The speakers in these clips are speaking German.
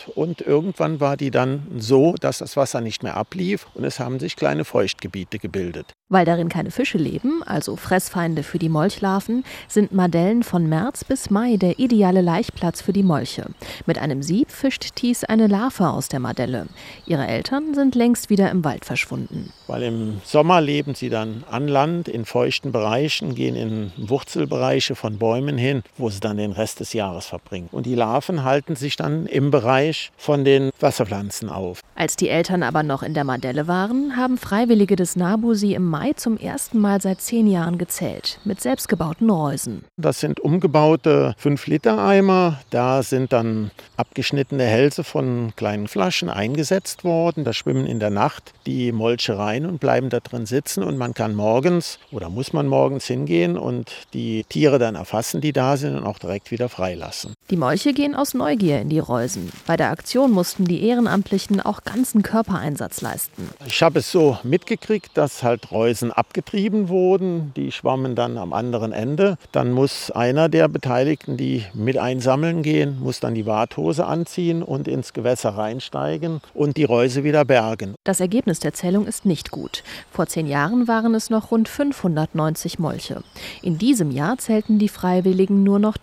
und irgendwann war die dann so, dass das Wasser nicht mehr ablief und es haben sich kleine Feuchtgebiete gebildet. Weil darin keine Fische leben, also Fressfeinde für die Molchlarven, sind Mardellen von März bis Mai der ideale Laichplatz für die Molche. Mit einem Sieb fischt Thies eine Larve aus der Mardelle. Ihre Eltern sind längst wieder im Wald verschwunden. Weil im Sommer leben sie dann an Land in feuchten Bereichen, gehen in Wurzelbereiche von Bäumen hin, wo sie dann den Rest des Jahres verbringen. Und die Larven halten sich dann im Bereich von den Wasserpflanzen auf. Als die Eltern aber noch in der Mardelle waren, haben Freiwillige des NABU sie im Mai zum ersten Mal seit 10 Jahren gezählt, mit selbstgebauten Reusen. Das sind umgebaute 5-Liter-Eimer. Da sind dann abgeschnittene Hälse von kleinen Flaschen eingesetzt worden. Da schwimmen in der Nacht die Molche rein und bleiben da drin sitzen. Und man kann morgens oder muss man morgens hingehen und die Tiere dann erfassen, die da sind, und auch direkt wieder freilassen. Die Molche gehen aus Neugier in die Reusen. Bei der Aktion mussten die Ehrenamtlichen auch ganzen Körpereinsatz leisten. Ich habe es so mitgekriegt, dass halt Reusen abgetrieben wurden. Die schwammen dann am anderen Ende. Dann muss einer der Beteiligten, die mit einsammeln gehen, muss dann die Warthose anziehen und ins Gewässer reinsteigen und die Reuse wieder bergen. Das Ergebnis der Zählung ist nicht gut. Vor 10 Jahren waren es noch rund 590 Molche. In diesem Jahr zählten die Freiwilligen nur noch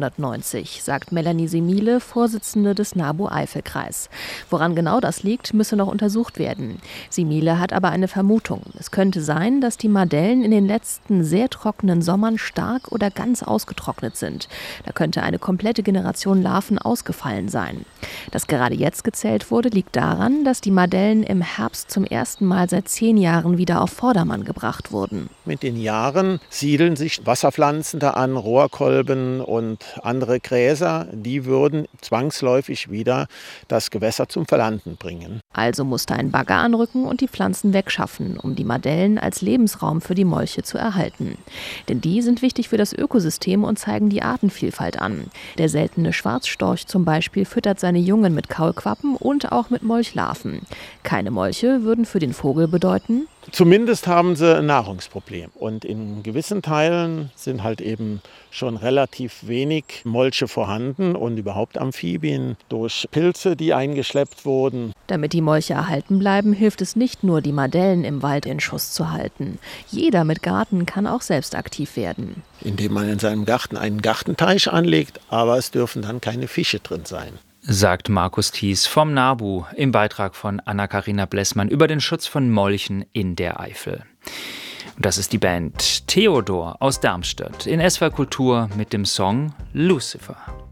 390, sagt Melanie Semile, Vorsitzende des NABU Eifelkreis. Woran genau das liegt, müsse noch untersucht werden. Semile hat aber eine Vermutung. Es könnte sein, dass die Mardellen in den letzten sehr trockenen Sommern stark oder ganz ausgetrocknet sind. Da könnte eine komplette Generation Larven ausgefallen sein. Dass gerade jetzt gezählt wurde, liegt daran, dass die Mardellen im Herbst zum ersten Mal seit 10 Jahren wieder auf Vordermann gebracht wurden. Mit den Jahren siedeln sich Wasserpflanzen da an, Rohrkolben und andere Gräser. Die würden zwangsläufig wieder das Gewässer zum Verlanden bringen. Also musste ein Bagger anrücken und die Pflanzen wegschaffen, um die Mardellen als Lebensraum für die Molche zu erhalten. Denn die sind wichtig für das Ökosystem und zeigen die Artenvielfalt an. Der seltene Schwarzstorch zum Beispiel füttert seine Jungen mit Kaulquappen und auch mit Molchlarven. Keine Molche würden für den Vogel bedeuten: Zumindest haben sie ein Nahrungsproblem. Und in gewissen Teilen sind halt eben schon relativ wenig Molche vorhanden und überhaupt Amphibien durch Pilze, die eingeschleppt wurden. Damit die Molche erhalten bleiben, hilft es nicht nur, die Mardellen im Wald in Schuss zu halten. Jeder mit Garten kann auch selbst aktiv werden. Indem man in seinem Garten einen Gartenteich anlegt, aber es dürfen dann keine Fische drin sein. Sagt Markus Thies vom NABU im Beitrag von Anna-Karina Blessmann über den Schutz von Molchen in der Eifel. Und das ist die Band Theodor aus Darmstadt in SWR Kultur mit dem Song Lucifer.